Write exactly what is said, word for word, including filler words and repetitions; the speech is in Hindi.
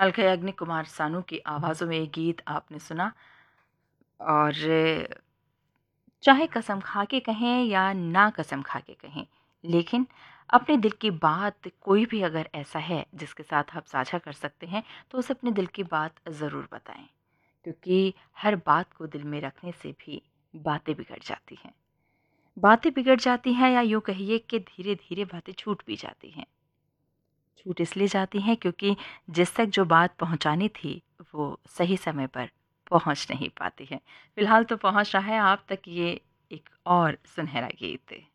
अलका याग्निक, कुमार सानू की आवाज़ों में ये गीत आपने सुना। और चाहे कसम खा के कहें या ना कसम खा के कहें, लेकिन अपने दिल की बात कोई भी अगर ऐसा है जिसके साथ आप साझा कर सकते हैं, तो उसे अपने दिल की बात ज़रूर बताएं, क्योंकि हर बात को दिल में रखने से भी बातें बिगड़ जाती हैं। बातें बिगड़ जाती हैं, या यूँ कहिए कि धीरे-धीरे बातें छूट भी जाती हैं। छूट इसलिए जाती हैं क्योंकि जिस तक जो बात पहुंचानी थी, वो सही समय पर पहुंच नहीं पाती है। फिलहाल तो पहुंच रहा है आप तक ये एक और सुनहरा गीत।